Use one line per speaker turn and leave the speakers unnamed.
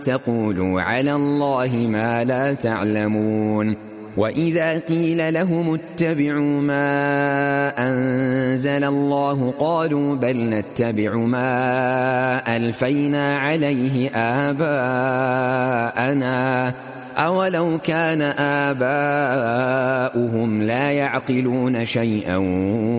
تقولوا على الله ما لا تعلمون. وإذا قيل لهم اتبعوا ما أنزل الله قالوا بل نتبع ما ألفينا عليه آباءنا أولو كان آباؤهم لا يعقلون شيئا